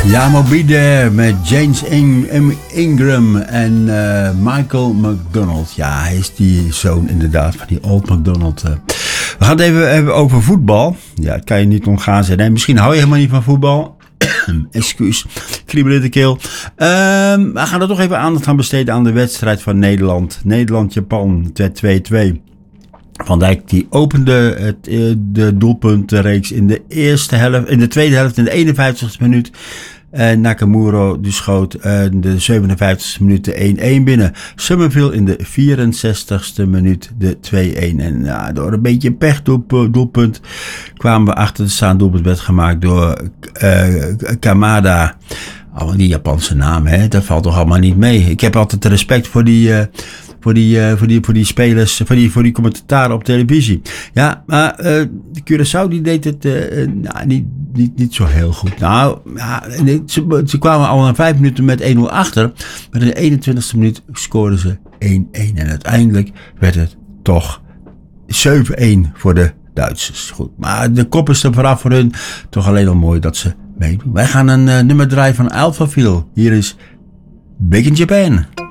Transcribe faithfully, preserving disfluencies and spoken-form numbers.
Ja, Moby There met James In- Ingram en uh, Michael McDonald. Ja, hij is die zoon inderdaad van die Old McDonald. Uh. We gaan het even hebben over voetbal. Ja, dat kan je niet ontgaan zijn. Nee, misschien hou je helemaal niet van voetbal. Excuus, kriebel in de keel. Uh, we gaan er toch even aandacht aan besteden aan de wedstrijd van Nederland. Nederland-Japan, het werd twee-twee. Van Dijk die opende het, de doelpuntenreeks in de eerste helft, in de tweede helft in de eenenvijftigste minuut. En Nakamura die schoot in de zevenenvijftigste minuut de één-één binnen. Summerville in de vierenzestigste minuut de twee-één. En ja, door een beetje een pechdoelpunt kwamen we achter. De staan doelpunt werd gemaakt door uh, Kamada. Oh, die Japanse naam, hè, dat valt toch allemaal niet mee. Ik heb altijd respect voor die... Uh, Voor die, uh, voor, die, voor die spelers, voor die, voor die commentatoren op televisie. Ja, maar uh, de Curaçao die deed het uh, uh, nou, niet, niet, niet zo heel goed. Nou, ja, ze, ze kwamen al na vijf minuten met één nul achter. Maar in de eenentwintigste minuut scoorden ze één-één. En uiteindelijk werd het toch zeven-één voor de Duitsers. Goed, maar de kop is er vooraf voor hun. Toch alleen al mooi dat ze meedoen. Wij gaan een uh, nummer draaien van Alphaville. Hier is Big in Japan.